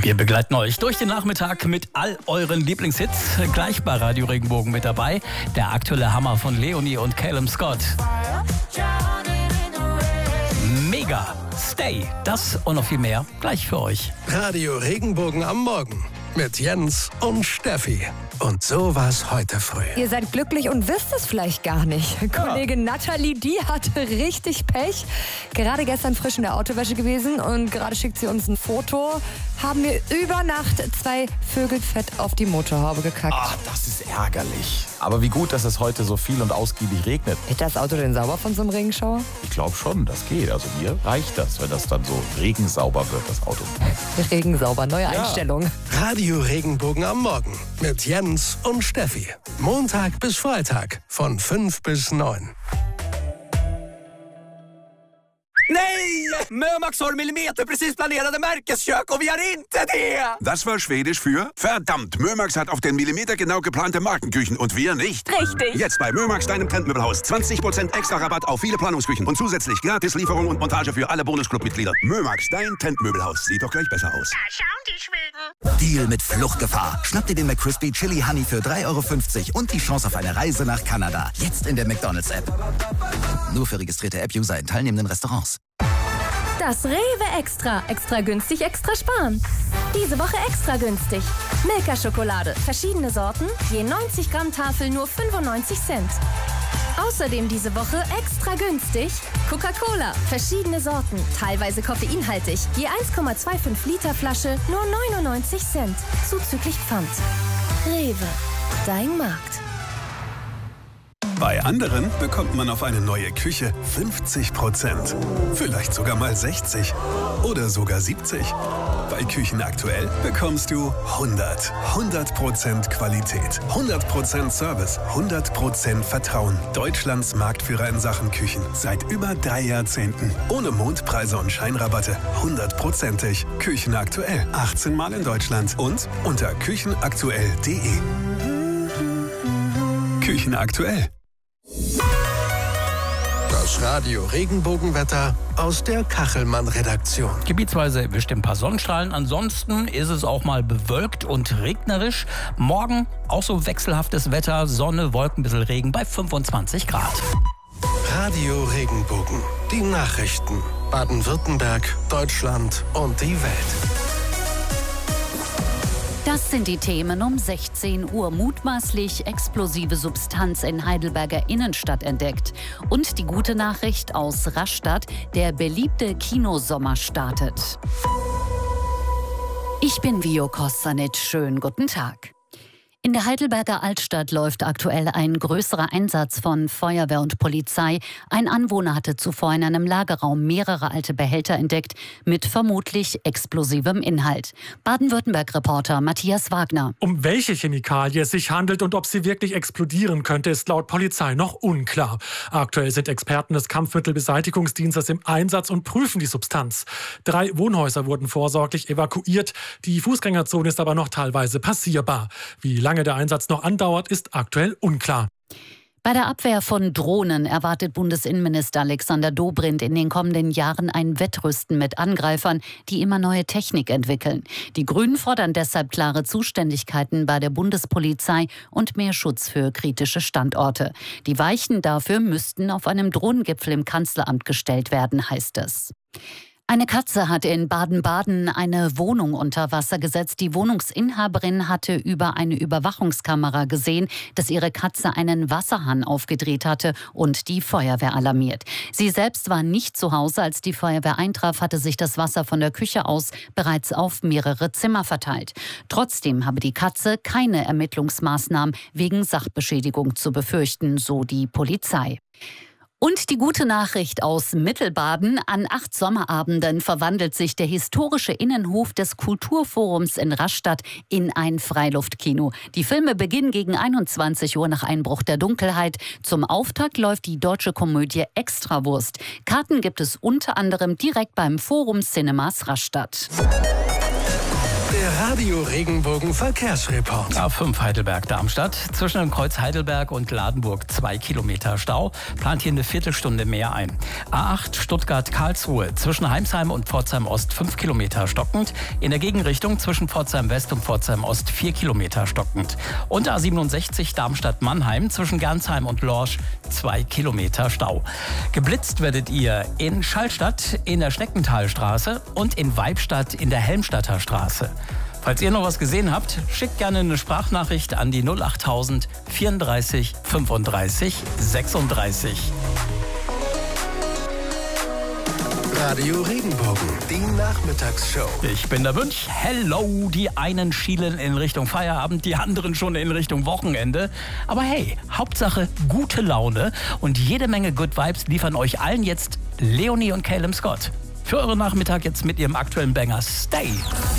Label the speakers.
Speaker 1: Wir begleiten euch durch den Nachmittag mit all euren Lieblingshits. Gleich bei Radio Regenbogen mit dabei der aktuelle Hammer von Leonie und Calum Scott. Mega, Stay, das und noch viel mehr gleich für euch.
Speaker 2: Radio Regenbogen am Morgen mit Jens und Steffi. Und so war's heute früh.
Speaker 3: Ihr seid glücklich und wisst es vielleicht gar nicht. Kollegin Nathalie, die hatte richtig Pech. Gerade gestern frisch in der Autowäsche gewesen und gerade schickt sie uns ein Foto. Haben wir über Nacht 2 Vögel fett auf die Motorhaube gekackt.
Speaker 4: Ach, das ist ärgerlich. Aber wie gut, dass es heute so viel und ausgiebig regnet.
Speaker 3: Wird das Auto denn sauber von so einem Regenschauer?
Speaker 4: Ich glaube schon, das geht. Also mir reicht das, wenn das dann so regensauber wird, das Auto.
Speaker 3: Regensauber, neue Einstellung.
Speaker 2: Radio Regenbogen am Morgen mit Jens und Steffi. Montag bis Freitag von 5 bis 9.
Speaker 5: Nej! Mömax har millimeterprecis planerade märkeskök och vi har inte det!
Speaker 6: Das war Schwedisch für verdammt. Mömax hat auf den Millimeter genau geplante Markenküchen und wir nicht.
Speaker 7: Richtig.
Speaker 6: Jetzt bei Mömax, deinem Trendmöbelhaus. 20% extra Rabatt auf viele Planungsküchen und zusätzlich gratis Lieferung und Montage für alle Bonusclub-Mitglieder. Mömax, dein Trendmöbelhaus. Sieht doch gleich besser aus.
Speaker 7: Da schauen die Schweden.
Speaker 8: Deal mit Fluchtgefahr. Schnapp dir den McCrispy Chili Honey für 3,50 € und die Chance auf eine Reise nach Kanada. Jetzt in der McDonald's-App. Nur für registrierte App-User in teilnehmenden Restaurants.
Speaker 9: Das Rewe Extra. Extra günstig, extra sparen. Diese Woche extra günstig. Milka-Schokolade. Verschiedene Sorten. Je 90 Gramm Tafel nur 95 Cent. Außerdem diese Woche extra günstig. Coca-Cola. Verschiedene Sorten. Teilweise koffeinhaltig. Je 1,25 Liter Flasche nur 99 Cent. Zuzüglich Pfand. Rewe. Dein Markt.
Speaker 10: Bei anderen bekommt man auf eine neue Küche 50%. Vielleicht sogar mal 60 oder sogar 70. Bei Küchen aktuell bekommst du 100% Qualität, 100% Service, 100% Vertrauen. Deutschlands Marktführer in Sachen Küchen seit über 3 Jahrzehnten. Ohne Mondpreise und Scheinrabatte, 100%ig. Küchen aktuell, 18 Mal in Deutschland und unter küchenaktuell.de. Küchen aktuell.
Speaker 2: Das Radio Regenbogenwetter aus der Kachelmann-Redaktion.
Speaker 1: Gebietsweise erwischt ein paar Sonnenstrahlen. Ansonsten ist es auch mal bewölkt und regnerisch. Morgen auch so wechselhaftes Wetter, Sonne, Wolken, ein bisschen Regen bei 25 Grad.
Speaker 2: Radio Regenbogen. Die Nachrichten. Baden-Württemberg, Deutschland und die Welt.
Speaker 11: Das sind die Themen um 16 Uhr. Mutmaßlich explosive Substanz in Heidelberger Innenstadt entdeckt. Und die gute Nachricht aus Rastatt, der beliebte Kinosommer startet. Ich bin Vio Kostanic. Schönen guten Tag. In der Heidelberger Altstadt läuft aktuell ein größerer Einsatz von Feuerwehr und Polizei. Ein Anwohner hatte zuvor in einem Lagerraum mehrere alte Behälter entdeckt mit vermutlich explosivem Inhalt. Baden-Württemberg-Reporter Matthias Wagner.
Speaker 12: Um welche Chemikalie es sich handelt und ob sie wirklich explodieren könnte, ist laut Polizei noch unklar. Aktuell sind Experten des Kampfmittelbeseitigungsdienstes im Einsatz und prüfen die Substanz. 3 Wohnhäuser wurden vorsorglich evakuiert. Die Fußgängerzone ist aber noch teilweise passierbar. Wie lange der Einsatz noch andauert, ist aktuell unklar.
Speaker 11: Bei der Abwehr von Drohnen erwartet Bundesinnenminister Alexander Dobrindt in den kommenden Jahren ein Wettrüsten mit Angreifern, die immer neue Technik entwickeln. Die Grünen fordern deshalb klare Zuständigkeiten bei der Bundespolizei und mehr Schutz für kritische Standorte. Die Weichen dafür müssten auf einem Drohnengipfel im Kanzleramt gestellt werden, heißt es. Eine Katze hat in Baden-Baden eine Wohnung unter Wasser gesetzt. Die Wohnungsinhaberin hatte über eine Überwachungskamera gesehen, dass ihre Katze einen Wasserhahn aufgedreht hatte und die Feuerwehr alarmiert. Sie selbst war nicht zu Hause. Als die Feuerwehr eintraf, hatte sich das Wasser von der Küche aus bereits auf mehrere Zimmer verteilt. Trotzdem habe die Katze keine Ermittlungsmaßnahmen wegen Sachbeschädigung zu befürchten, so die Polizei. Und die gute Nachricht aus Mittelbaden: An 8 Sommerabenden verwandelt sich der historische Innenhof des Kulturforums in Rastatt in ein Freiluftkino. Die Filme beginnen gegen 21 Uhr nach Einbruch der Dunkelheit. Zum Auftakt läuft die deutsche Komödie Extrawurst. Karten gibt es unter anderem direkt beim Forum Cinemas Rastatt.
Speaker 2: Der Radio Regenbogen Verkehrsreport.
Speaker 1: A5 Heidelberg-Darmstadt. Zwischen dem Kreuz Heidelberg und Ladenburg 2 Kilometer Stau. Plant hier eine Viertelstunde mehr ein. A8 Stuttgart-Karlsruhe. Zwischen Heimsheim und Pforzheim-Ost 5 Kilometer stockend. In der Gegenrichtung zwischen Pforzheim-West und Pforzheim-Ost 4 Kilometer stockend. Und A67 Darmstadt-Mannheim. Zwischen Gernsheim und Lorsch 2 Kilometer Stau. Geblitzt werdet ihr in Schallstadt, in der Schneckenthalstraße und in Weibstadt in der Helmstadter Straße. Falls ihr noch was gesehen habt, schickt gerne eine Sprachnachricht an die 08000 34 35 36.
Speaker 2: Radio Regenbogen, die Nachmittagsshow.
Speaker 1: Ich bin der Wünsch. Hello, die einen schielen in Richtung Feierabend, die anderen schon in Richtung Wochenende. Aber hey, Hauptsache gute Laune und jede Menge Good Vibes liefern euch allen jetzt Leonie und Caleb Scott. Für euren Nachmittag jetzt mit ihrem aktuellen Banger Stay.